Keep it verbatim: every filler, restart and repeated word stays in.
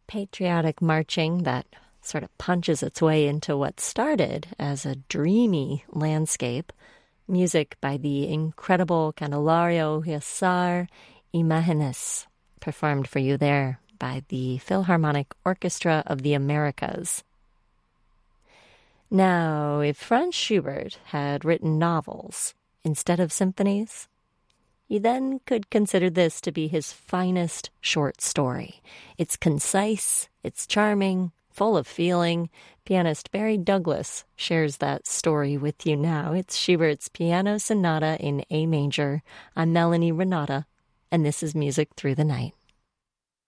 patriotic marching that sort of punches its way into what started as a dreamy landscape. Music by the incredible Candelario Huízar Imágenes, performed for you there by the Philharmonic Orchestra of the Americas. Now, if Franz Schubert had written novels instead of symphonies, he then could consider this to be his finest short story. It's concise, it's charming, full of feeling. Pianist Barry Douglas shares that story with you now. It's Schubert's Piano Sonata in A Major. I'm Melanie Renata, and this is Music Through the Night.